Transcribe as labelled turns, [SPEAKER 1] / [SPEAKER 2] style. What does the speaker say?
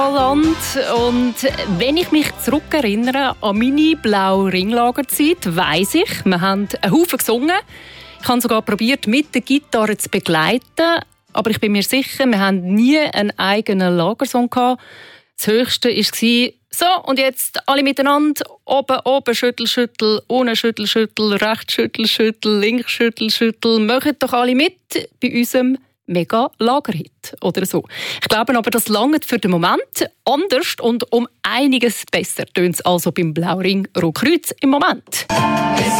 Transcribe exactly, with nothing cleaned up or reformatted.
[SPEAKER 1] Land. Und wenn ich mich zurückerinnere an meine blaue Ringlagerzeit, weiss ich, wir haben einen Haufen gesungen. Ich habe sogar probiert, mit der Gitarre zu begleiten. Aber ich bin mir sicher, wir haben nie einen eigenen Lagersong gehabt. Das Höchste war, so, und jetzt alle miteinander. Oben, oben, Schüttel, Schüttel, unten, Schüttel, Schüttel, rechts, Schüttel, Schüttel, links, Schüttel, Schüttel. Macht doch alle mit bei unserem Mega-Lagerhit oder so. Ich glaube aber, das langt für den Moment. Anders und um einiges besser tönt es also beim Blauring Rotkreuz im Moment.